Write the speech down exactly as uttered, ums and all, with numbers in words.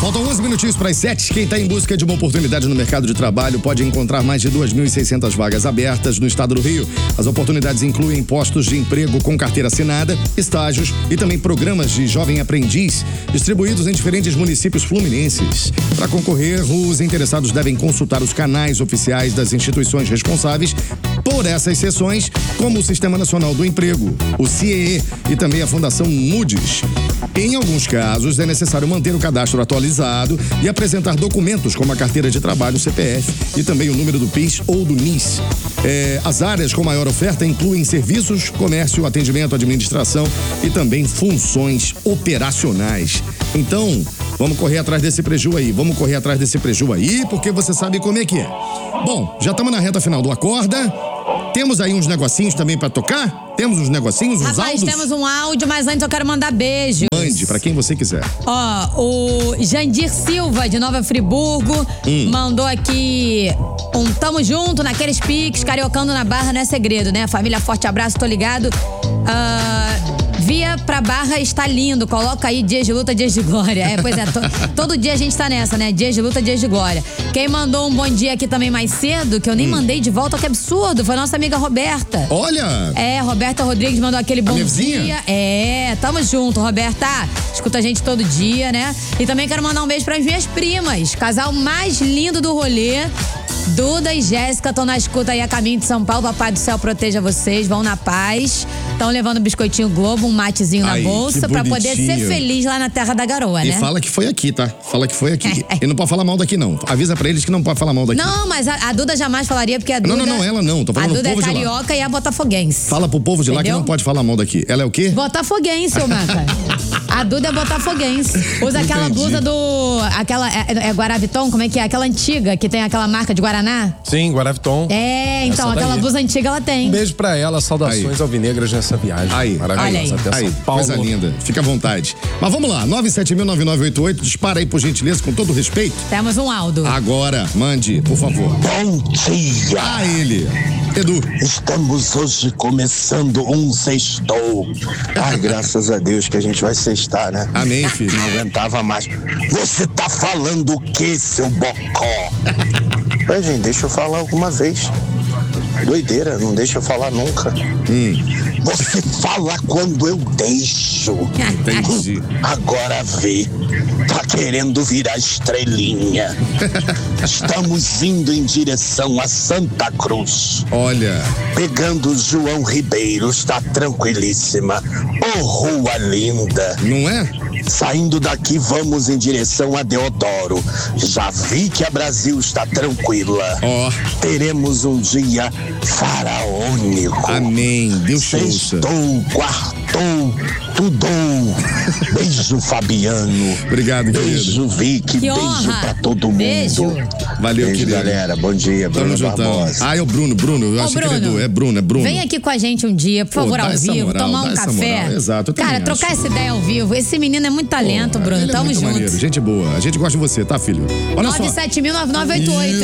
Faltam onze minutinhos para as sete. Quem está em busca de uma oportunidade no mercado de trabalho pode encontrar mais de duas mil e seiscentas vagas abertas no estado do Rio. As oportunidades incluem postos de emprego com carteira assinada, estágios e também programas de jovem aprendiz, distribuídos em diferentes municípios fluminenses. Para concorrer, os interessados devem consultar os canais oficiais das instituições responsáveis por essas sessões, como o Sistema Nacional do Emprego, o C I E E e também a Fundação Moody's. Em alguns casos, é necessário manter o cadastro atualizado e apresentar documentos como a carteira de trabalho, C P F e também o número do P I S ou do N I S. É, as áreas com maior oferta incluem serviços, comércio, atendimento, administração e também funções operacionais. Então, vamos correr atrás desse preju aí, vamos correr atrás desse preju aí, porque você sabe como é que é. Bom, já estamos na reta final do Acorda. Temos aí uns negocinhos também pra tocar? Temos uns negocinhos, uns Rapaz, áudios? temos um áudio, mas antes eu quero mandar beijos. Mande, pra quem você quiser. Ó, o Jandir Silva, de Nova Friburgo, hum. mandou aqui um tamo junto naqueles piques, cariocando na Barra não é segredo, né? Família, forte abraço, tô ligado. Uh, via pra Barra está lindo, coloca aí dias de luta, dias de glória. É, pois é, to, todo dia a gente tá nessa, né? Dias de luta, dias de glória. Quem mandou um bom dia aqui também mais cedo, que eu nem hum. mandei de volta, que absurdo, foi a nossa amiga Roberta. Olha! É, Roberta Rodrigues mandou aquele bom dia. Vizinha? É, tamo junto, Roberta. Escuta a gente todo dia, né? E também quero mandar um beijo pras minhas primas, casal mais lindo do rolê. Duda e Jéssica estão na escuta aí a caminho de São Paulo. Papai do céu proteja vocês, vão na paz. Estão levando um biscoitinho Globo, um matezinho Ai, na bolsa pra poder ser feliz lá na terra da garoa, e né? E fala que foi aqui, tá? Fala que foi aqui. E não pode falar mal daqui, não. Avisa pra eles que não pode falar mal daqui. Não, mas a, a Duda jamais falaria, porque a Duda... Não, não, não, ela não. Tô falando a Duda povo é de lá. carioca e é botafoguense. Fala pro povo de Entendeu? lá que não pode falar mal daqui. Ela é o quê? Botafoguense, ô Maca. A Duda é botafoguense. Usa Entendi. aquela blusa do... Aquela... É, é Guaraviton? Como é que é? Aquela antiga que tem aquela marca de Guaraná? Sim, Guaraviton. É, então, Essa aquela daí. blusa antiga ela tem. Um beijo pra ela, saudações Aí. alvinegras nessa viagem. Aí. Maravilhosa. Até Aí, São Paulo. coisa linda. Fica à vontade. Mas vamos lá, nove sete mil nove nove oito oito, dispara aí por gentileza, com todo respeito. Temos um Aldo. Agora, mande, por favor. Bom dia! Ah, ele. Edu. Estamos hoje começando um sextou. Ai, graças a Deus que a gente vai sextar, né? Amém, filho. Não aguentava mais. Você tá falando o que, seu bocó? Ué, gente, deixa eu falar alguma vez. Doideira, não deixa eu falar nunca. Hum. Você fala quando eu deixo. Entendi. Agora vê. Tá querendo virar estrelinha. Estamos indo em direção a Santa Cruz. Olha. Pegando João Ribeiro, está tranquilíssima. Ô, rua linda. Não é? Saindo daqui, vamos em direção a Deodoro. Já vi que a Brasil está tranquila. Ó. Teremos um dia faraônico. Amém. Deus te ouça. Sextou, quartou, tudou. Beijo, Fabiano. Obrigado, querido. Beijo, Vicky. Que Beijo honra. pra todo mundo. Beijo. Valeu, Beijo, querido. galera. Bom dia, Bruno Tamo juntão. Barbosa. Ah, é o Bruno, Bruno. Eu Ô, achei que era Bruno, Edu. É Bruno, é Bruno. Vem aqui com a gente um dia, por Pô, favor, dá ao essa vivo, moral, tomar dá um essa café. moral. Exato, eu também Cara, acho. trocar essa ideia ao vivo. Esse menino é muito talento, Pô, Bruno. ele é Tamo muito junto. maneiro. Gente boa. A gente gosta de você, tá, filho? Olha nove só. sete mil nove nove oito oito,